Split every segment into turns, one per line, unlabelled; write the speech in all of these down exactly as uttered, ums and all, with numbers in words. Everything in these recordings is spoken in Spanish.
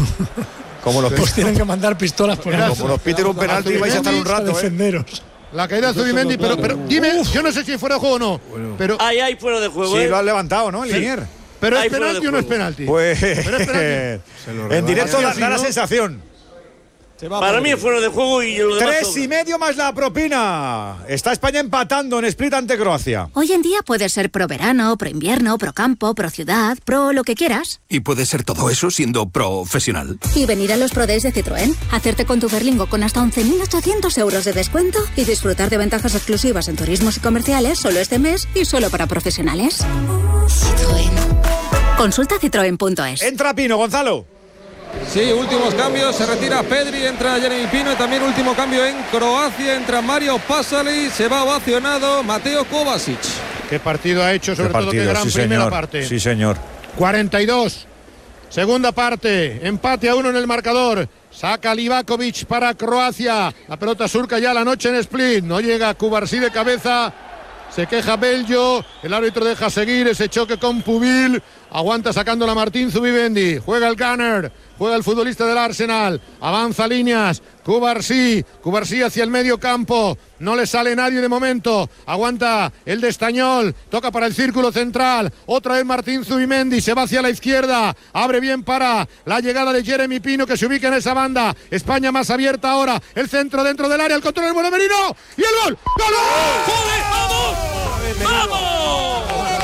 Como los
pues tienen que mandar pistolas por
ahí. Como los piten un penalti y vais a estar un rato,
defenderos.
¿eh?
La caída de Zubimendi, pero, pero dime, Uf. yo no sé si fuera de juego o no.
Bueno.
Pero
ahí hay fuera de juego.
Sí,
¿eh?
lo han levantado, ¿no? El Linier.
Pero es penalti o no es penalti.
Pues ¿Pero es penalti? En directo da, da la sensación.
Para mí es fuera de juego y lo demás
Tres
sobre.
y medio más la propina. Está España empatando en Split ante Croacia.
Hoy en día puedes ser pro verano, pro invierno, pro campo, pro ciudad, pro lo que quieras.
Y puedes ser todo eso siendo profesional.
Y venir a los Pro Days de Citroën, hacerte con tu Berlingo con hasta once mil ochocientos euros de descuento y disfrutar de ventajas exclusivas en turismos y comerciales solo este mes y solo para profesionales. Citroën. Consulta citroen punto es.
Entra Pino, Gonzalo.
Sí, últimos cambios, se retira Pedri, entra Jeremy Pino y también último cambio en Croacia, entra Mario Pasalic, se va ovacionado Mateo Kovacic.
Qué partido ha hecho, sobre
qué partido,
todo qué gran
sí,
primera
señor.
parte.
Sí, señor.
cuarenta y dos. Segunda parte, empate a uno en el marcador. Saca Livakovic para Croacia. La pelota surca ya la noche en Split. No llega Cubarsí de cabeza. Se queja Bello. El árbitro deja seguir ese choque con Pubil. Aguanta sacándola Martín Zubimendi. Juega el Gunner. Juega el futbolista del Arsenal. Avanza líneas. Cubarsí. Cubarsí hacia el medio campo. No le sale nadie de momento. Aguanta el de Estañol. Toca para el círculo central. Otra vez Martín Zubimendi. Se va hacia la izquierda. Abre bien para la llegada de Jeremy Pino, que se ubica en esa banda. España más abierta ahora. El centro dentro del área. El control del bueno Merino. Y el gol. ¡Gol!
¡Joder! ¡Vamos! ¡Vamos!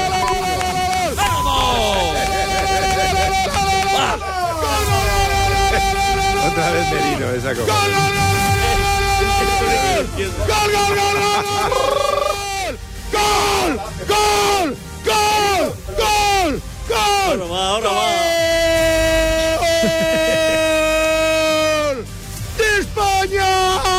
Otra vez Merino, esa cosa.
¡Gol, gol, gol, gol, gol! ¡Gol, gol, gol, gol!
Ahora va, ahora va.
¡Gol de España!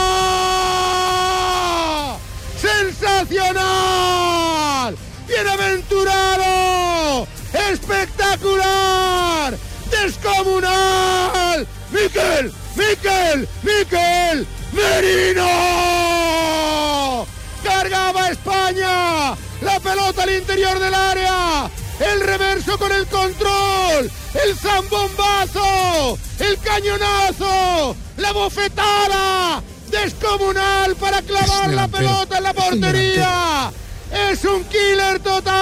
¡Sensacional! ¡Bienaventurado! ¡Espectacular! ¡Descomunal! ¡Miquel! ¡Miquel! ¡Miquel! ¡Merino! ¡Cargaba España! ¡La pelota al interior del área! ¡El reverso con el control! ¡El zambombazo! ¡El cañonazo! ¡La bofetada! ¡Descomunal para clavar la pelota en la portería! ¡Es un killer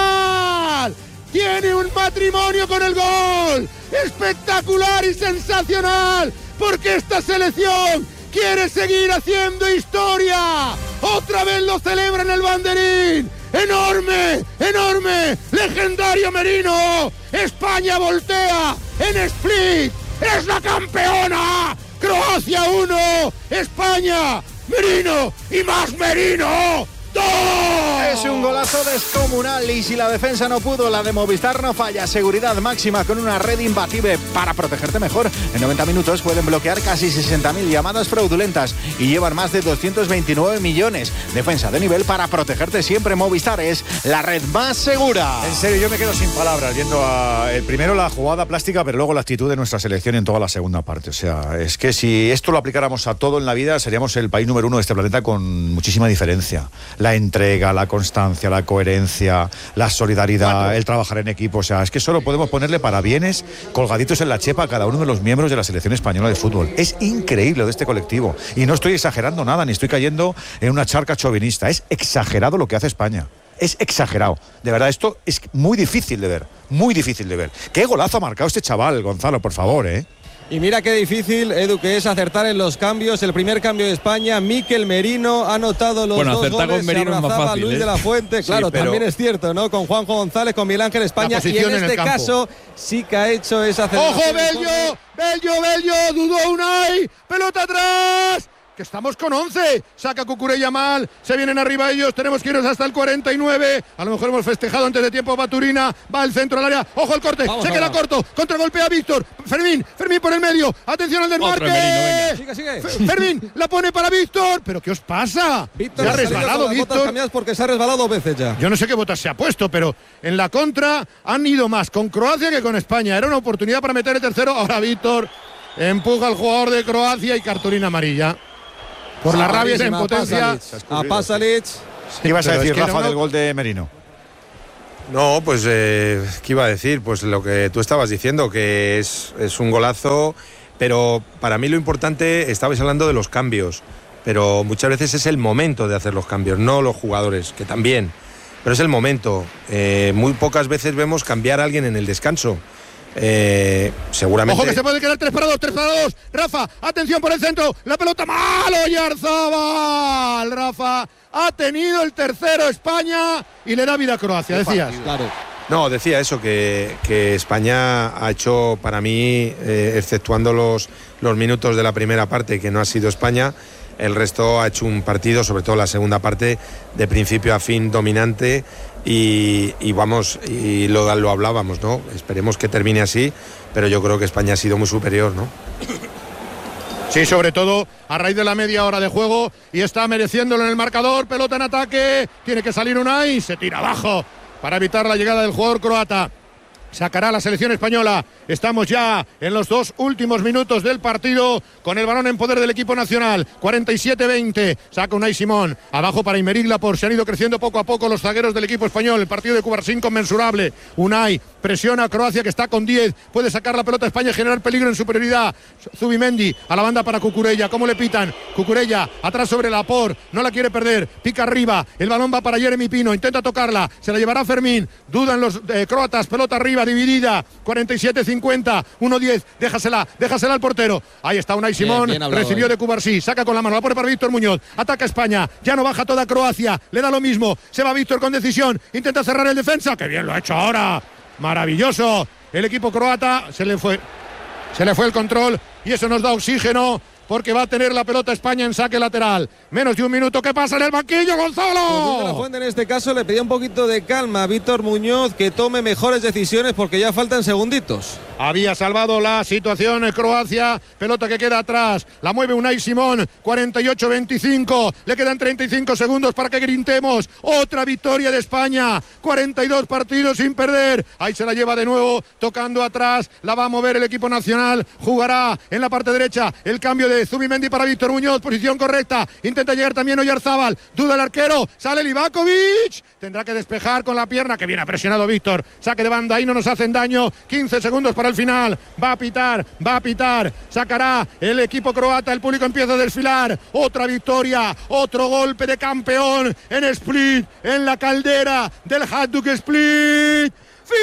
total! ¡Tiene un matrimonio con el gol! ¡Espectacular y sensacional! Porque esta selección quiere seguir haciendo historia. ¡Otra vez lo celebra en el banderín! ¡Enorme! ¡Enorme! ¡Legendario Merino! ¡España voltea en Split! ¡Es la campeona! ¡Croacia uno! ¡España! ¡Merino! ¡Y más Merino! ¡Dos!
Es un golazo descomunal y si la defensa no pudo, la de Movistar no falla. Seguridad máxima con una red imbatible para protegerte mejor. En noventa minutos pueden bloquear casi sesenta mil llamadas fraudulentas y llevan más de doscientos veintinueve millones. Defensa de nivel para protegerte siempre. Movistar es la red más segura.
En serio, yo me quedo sin palabras viendo a, el primero la jugada plástica, pero luego la actitud de nuestra selección en toda la segunda parte. O sea, es que si esto lo aplicáramos a todo en la vida, seríamos el país número uno de este planeta con muchísima diferencia. La entrega, la constancia, la coherencia, la solidaridad, Cuatro. el trabajar en equipo. O sea, es que solo podemos ponerle parabienes colgaditos en la chepa a cada uno de los miembros de la selección española de fútbol. Es increíble de este colectivo. Y no estoy exagerando nada, ni estoy cayendo en una charca chauvinista. Es exagerado lo que hace España. Es exagerado. De verdad, esto es muy difícil de ver. Muy difícil de ver. Qué golazo ha marcado este chaval, Gonzalo, por favor, ¿eh?
Y mira qué difícil, Edu, que es acertar en los cambios. El primer cambio de España, Miquel Merino ha anotado los
bueno,
dos
acertar
goles.
Con Merino es más fácil,
Luis
¿eh?
de la Fuente, claro,
sí, pero...
también es cierto, ¿no? Con Juanjo González, con Miguel Ángel España. Y en este en caso sí que ha hecho esa aceleración.
¡Ojo, Bello! ¡Bello, Bello! ¡Dudó Unai! ¡Pelota atrás! Que estamos con once, saca Cucurella mal, se vienen arriba ellos, tenemos que irnos hasta el cuarenta y nueve, a lo mejor hemos festejado antes de tiempo. Baturina, va al centro del área, ojo el corte, Vamos, se queda ahora. corto, contragolpea Víctor, Fermín, Fermín por el medio, atención al desmarque,
sigue, sigue.
Fermín, la pone para Víctor, pero ¿qué os pasa?
Víctor
se ha resbalado Víctor,
porque se ha resbalado dos veces ya.
Yo no sé qué botas se ha puesto, pero en la contra han ido más con Croacia que con España, era una oportunidad para meter el tercero, ahora Víctor empuja al jugador de Croacia y cartulina amarilla. Por la rabia y la impotencia.
A Pasalic.
¿Qué ibas a decir,
es que
Rafa,
no,
del gol de Merino?
No, pues, eh, ¿qué iba a decir? Pues lo que tú estabas diciendo, que es, es un golazo Pero para mí lo importante, estabais hablando de los cambios, pero muchas veces es el momento de hacer los cambios, no los jugadores, que también, pero es el momento. Eh, muy pocas veces vemos cambiar a alguien en el descanso. Eh, seguramente.
Ojo que se puede quedar tres para dos, tres para dos. Rafa, atención por el centro. La pelota malo, Oyarzabal. Rafa ha tenido el tercero España y le da vida a Croacia, decías.
Claro.
No, decía eso, que, que España ha hecho para mí, eh, exceptuando los, los minutos de la primera parte, que no ha sido España, el resto ha hecho un partido, sobre todo la segunda parte, de principio a fin dominante. Y, y vamos, y lo, lo hablábamos, ¿no? Esperemos que termine así, pero yo creo que España ha sido muy superior, ¿no?
Sí, sobre todo a raíz de la media hora de juego, y está mereciéndolo en el marcador. Pelota en ataque, tiene que salir Unai, se tira abajo para evitar la llegada del jugador croata. Sacará la selección española. Estamos ya en los dos últimos minutos del partido, con el balón en poder del equipo nacional. cuarenta y siete veinte. Saca Unai Simón. Abajo para Aymeric Laporte. Se han ido creciendo poco a poco los zagueros del equipo español. El partido de Cubarsí inconmensurable. Unai presiona a Croacia, que está con diez. Puede sacar la pelota a España y generar peligro en superioridad. Zubimendi a la banda para Cucurella. ¿Cómo le pitan? Cucurella atrás sobre Laporte. No la quiere perder. Pica arriba. El balón va para Jeremy Pino. Intenta tocarla. Se la llevará Fermín. Dudan los eh, croatas. Pelota arriba. Dividida, cuarenta y siete cincuenta, uno diez, déjasela, déjasela al portero. Ahí está Unai Simón, bien, bien hablado, recibió eh. de Cubarsí, saca con la mano, la pone para Víctor Muñoz, ataca España, ya no baja toda Croacia, le da lo mismo, se va Víctor con decisión, intenta cerrar el defensa, que bien lo ha hecho ahora, maravilloso, el equipo croata, se le fue, se le fue el control y eso nos da oxígeno, porque va a tener la pelota España en saque lateral. Menos de un minuto. ¿Qué pasa en el banquillo, Gonzalo?
Pues la Fuente en este caso le pedía un poquito de calma a Víctor Muñoz, que tome mejores decisiones porque ya faltan segunditos.
Había salvado la situación en Croacia. Pelota que queda atrás. La mueve Unai Simón. cuarenta y ocho veinticinco. Le quedan treinta y cinco segundos para que grintemos. Otra victoria de España. cuarenta y dos partidos sin perder. Ahí se la lleva de nuevo. Tocando atrás. La va a mover el equipo nacional. Jugará en la parte derecha. El cambio de Zubimendi para Víctor Muñoz. Posición correcta. Intenta llegar también Oyarzabal. Duda el arquero. Sale Livakovic. Tendrá que despejar con la pierna. Que viene presionado Víctor. Saque de banda. Ahí no nos hacen daño. quince segundos para el final. Va a pitar. Va a pitar. Sacará el equipo croata. El público empieza a desfilar. Otra victoria. Otro golpe de campeón en Split. En la caldera del Hajduk Split.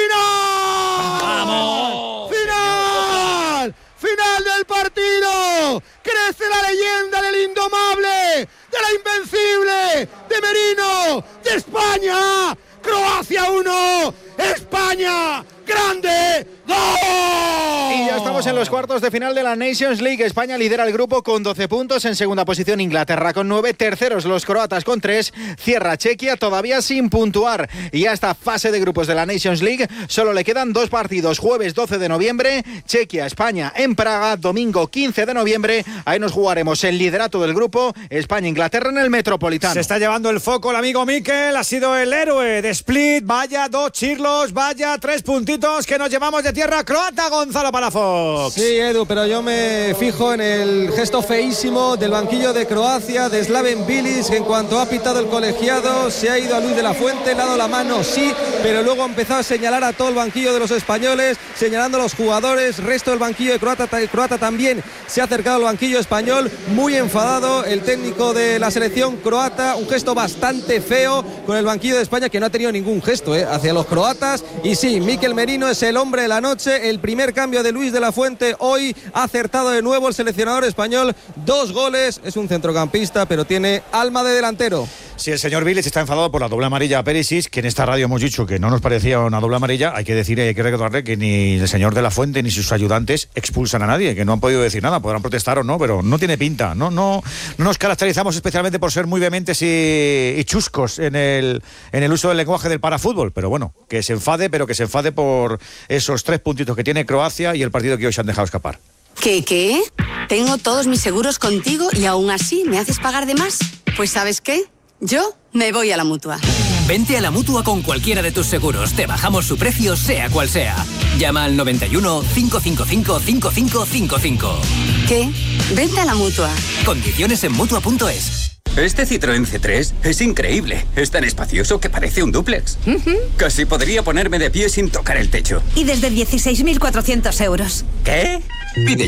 ¡Final!
¡Vamos!
¡Final! ¡Final del partido! ¡Crece la leyenda del indomable! ¡De la invencible! ¡De Merino! ¡De España! ¡Croacia uno! ¡España! ¡Grande! ¡Gol!
Y ya estamos en los cuartos de final de la Nations League. España lidera el grupo con doce puntos. En segunda posición Inglaterra con nueve. Terceros los croatas con tres. Cierra Chequia todavía sin puntuar. Y a esta fase de grupos de la Nations League solo le quedan dos partidos. Jueves doce de noviembre, Chequia, España en Praga. Domingo quince de noviembre. Ahí nos jugaremos el liderato del grupo. España-Inglaterra en el Metropolitano.
Se está llevando el foco el amigo Mikel. Ha sido el héroe de Split. Vaya dos chirlos. Vaya tres puntitos que nos llevamos de tierra croata, Gonzalo Palafox.
Sí, Edu, pero yo me fijo en el gesto feísimo del banquillo de Croacia, de Slaven Bilic, que en cuanto ha pitado el colegiado se ha ido a Luis de la Fuente, le ha dado la mano, sí, pero luego ha empezado a señalar a todo el banquillo de los españoles, señalando a los jugadores. Resto del banquillo de Croata, Croata también se ha acercado al banquillo español, muy enfadado el técnico de la selección croata, un gesto bastante feo con el banquillo de España, que no ha tenido ningún gesto eh, hacia los croatas. Y sí, Mikel Merino es el hombre de la noche. El primer cambio de Luis de la Fuente hoy ha acertado de nuevo el seleccionador español. Dos goles, es un centrocampista, pero tiene alma de delantero.
Si el señor Bilic está enfadado por la doble amarilla a Perisic, que en esta radio hemos dicho que no nos parecía una doble amarilla, hay que decir y hay que recordarle que ni el señor de la Fuente ni sus ayudantes expulsan a nadie, que no han podido decir nada, podrán protestar o no, pero no tiene pinta. No, no, no nos caracterizamos especialmente por ser muy vehementes y, y chuscos en el, en el uso del lenguaje del parafútbol, pero bueno, que se enfade, pero que se enfade por esos tres puntitos que tiene Croacia y el partido que hoy se han dejado escapar.
¿Qué, qué? Tengo todos mis seguros contigo y aún así me haces pagar de más. Pues ¿sabes qué? Yo me voy a la Mutua.
Vente a la Mutua con cualquiera de tus seguros. Te bajamos su precio, sea cual sea. Llama al noventa y uno, cinco cinco cinco, cinco cinco cinco cinco.
¿Qué? Vente a la Mutua.
Condiciones en Mutua punto es.
Este Citroën C tres es increíble. Es tan espacioso que parece un dúplex. Uh-huh. Casi podría ponerme de pie sin tocar el techo.
Y desde dieciséis mil cuatrocientos euros.
¿Qué? Pide